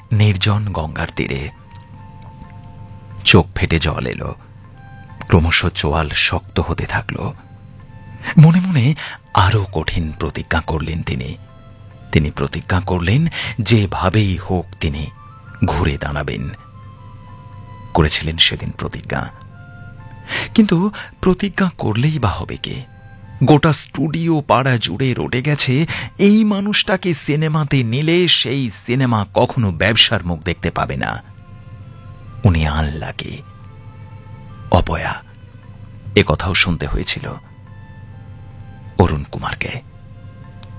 নির্জন গঙ্গার তীরে। চোখ ফেটে জল এলো, ক্রমশ চোয়াল শক্ত হতে থাকল। মনে মনে আরো কঠিন প্রতিজ্ঞা করলেন তিনি প্রতিজ্ঞা করলেন যেভাবেই হোক তিনি ঘুরে দাঁড়াবেন। করেছিলেন সেদিন প্রতিজ্ঞা। কিন্তু প্রতিজ্ঞা করলেই বা হবে কে? গোটা স্টুডিও পাড়া জুড়ে রটে গেছে এই মানুষটাকে সিনেমাতে নিলে সেই সিনেমা কখনো ব্যবসার মুখ দেখতে পাবে না। উনি আনলাকি, অপয়া, এ কথাও শুনতে হয়েছিল অরুণ কুমারকে।